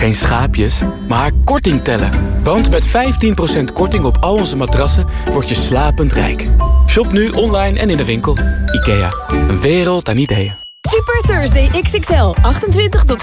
Geen schaapjes, maar korting tellen. Want met 15% korting op al onze matrassen word je slapend rijk. Shop nu online en in de winkel. IKEA, een wereld aan ideeën. Super Thursday XXL, 28 tot